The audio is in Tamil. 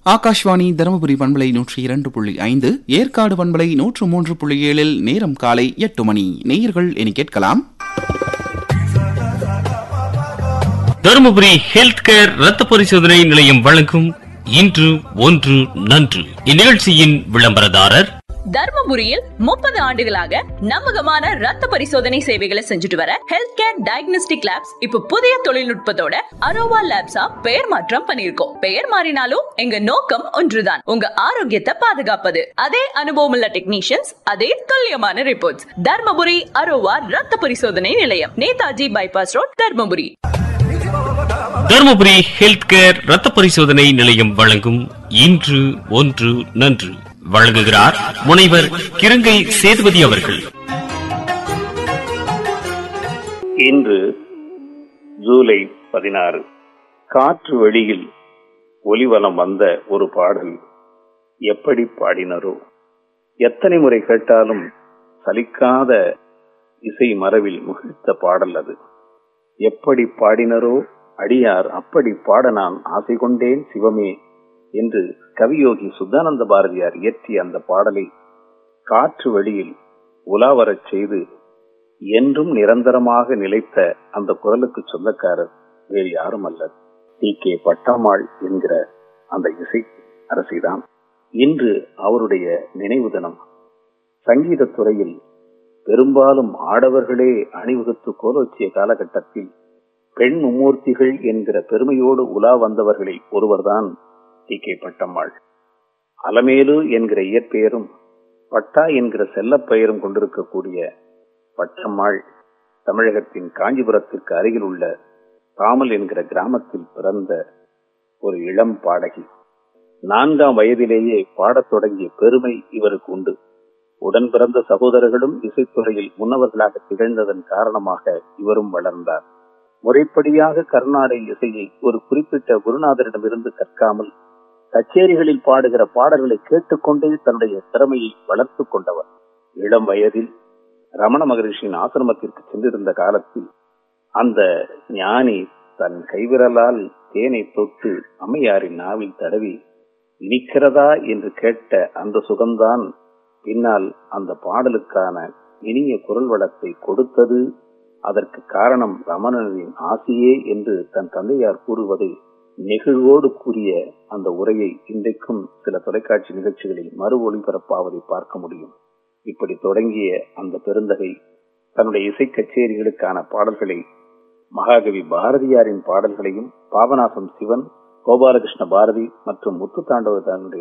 ஆகாஷ்வாணி தருமபுரி பண்பலை 102.5, ஏற்காடு பண்பலை 103.7 நேரம் காலை 8 மணி. நேயர்கள் இனி கேட்கலாம் தருமபுரி ஹெல்த் கேர் ரத்த பரிசோதனை நிலையம் வழங்கும் இன்று ஒன்று நன்று. இந்நிகழ்ச்சியின் விளம்பரதாரர் தர்மபுரியில் 30 ஆண்டுகளாக நம்பகமான ரத்த பரிசோதனை சேவைகளை செஞ்சுட்டு வர ஹெல்த் கேர் டயக்னோஸ்டிக் லேப்ஸ் இப்ப புதிய தொழில்நுட்பத்தோட அரோவா லேப்ஸா பெயர் மாற்றம் பண்ணிருக்கோம். பெயர் மாறினாலும் எங்க நோக்கம் ஒன்றுதான், உங்க ஆரோக்கியத்தை பாதுகாப்பது. அதே அனுபவமுள்ள டெக்னீஷியன்ஸ், அதே துல்லியமான ரிப்போர்ட்ஸ். தர்மபுரி அரோவா ரத்த பரிசோதனை நிலையம், Netaji bypass road, Dharmapuri. Dharmapuri health care ரத்த பரிசோதனை நிலையம் வழங்கும் இன்று ஒன்று நன்று. வழங்குகிறார் முனைவர் கிருங்கை சேதுபதி அவர்கள். இன்று ஜூலை 16. காற்று வெளியில் ஒலிவலம் வந்த ஒரு பாடல் எப்படி பாடினரோ, எத்தனை முறை கேட்டாலும் சலிக்காத இசை மரபில் முகிழ்த்த பாடல் அது. எப்படி பாடினரோ அடியார் அப்படி பாட நான் ஆசை கொண்டேன் சிவமே என்று கவியோகி சுத்தானந்த பாரதியார் இயற்றிய அந்த பாடலை காற்று வெளியில் உலாவரச் செய்து என்றும் நிரந்தரமாக நிலைத்த அந்த குரலுக்கு சொந்தக்காரர் வேறு யாரும் அல்ல, டி.கே. பட்டாம்மாள் என்கிற அந்த இசை அரசிதான். இன்று அவருடைய நினைவு தினம். சங்கீத துறையில் பெரும்பாலும் ஆடவர்களே அணிவகுத்து கோலோச்சிய காலகட்டத்தில் பெண் மும்மூர்த்திகள் என்கிற பெருமையோடு உலா வந்தவர்களில் ஒருவர்தான் டி.கே. பட்டம்மாள். அலமேலு என்கிற இயற்பெயரும் பட்டா என்கிற செல்லப் பெயரும் கொண்டிருக்கக்கூடிய பட்டம்மாள் தமிழகத்தின் காஞ்சிபுரத்திற்கு அருகில் உள்ள தாமல் என்கிற கிராமத்தில் பிறந்த ஒரு இளம் பாடகி. 4ஆம் வயதிலேயே பாடத் தொடங்கிய பெருமை இவருக்கு உண்டு. உடன் பிறந்த சகோதரர்களும் இசைத்துறையில் முன்னவர்களாக திகழ்ந்ததன் காரணமாக இவரும் வளர்ந்தார். முறைப்படியாக கர்நாடக இசையை ஒரு குறிப்பிட்ட குருநாதரிடமிருந்து கற்காமல் கச்சேரிகளில் பாடுகிற பாடல்களை கேட்டுக்கொண்டே தன்னுடைய திறமையை வளர்த்து கொண்டவர். இளம் வயதில் ரமண மகரிஷியின் ஆசிரமத்திற்கு சென்றிருந்த காலத்தில் அந்த ஞானி தன் கைவிரலால் தேனை தொட்டு அம்மையாரின் நாவில் தடவி இனிக்கிறதா என்று கேட்ட அந்த சுகம்தான் பின்னால் அந்த பாடலுக்கான இனிய குரல் வளத்தை கொடுத்தது. அதற்கு காரணம் ரமணனின் ஆசையே என்று தன் தந்தையார் கூறுவதை நெகிழ்வோடு கூறிய அந்த உரையை இன்றைக்கும் சில தொலைக்காட்சி நிகழ்ச்சிகளில் மறு ஒளிபரப்பாவதை பார்க்க முடியும். இப்படி தொடங்கிய அந்த பெருந்தகை தன்னுடைய இசை கச்சேரிகளுக்கான பாடல்களை மகாகவி பாரதியாரின் பாடல்களையும் பாபநாசம் சிவன், கோபாலகிருஷ்ண பாரதி மற்றும் முத்து தாண்டவ